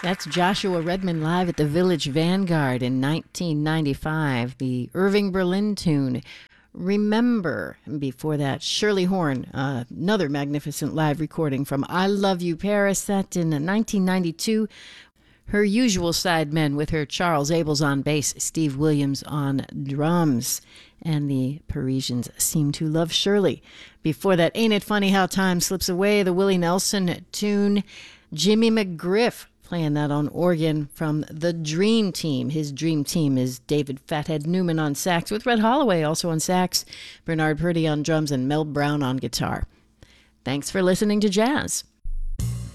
That's Joshua Redman live at the Village Vanguard in 1995, the Irving Berlin tune, Remember. And before that, Shirley Horn, another magnificent live recording from I Love You Paris, set in 1992. Her usual sidemen with her Charles Abels on bass, Steve Williams on drums. And the Parisians seem to love Shirley. Before that, Ain't It Funny How Time Slips Away, the Willie Nelson tune, Jimmy McGriff playing that on organ from the Dream Team. His Dream Team is David Fathead Newman on sax, with Red Holloway also on sax, Bernard Purdy on drums, and Mel Brown on guitar. Thanks for listening to Jazz.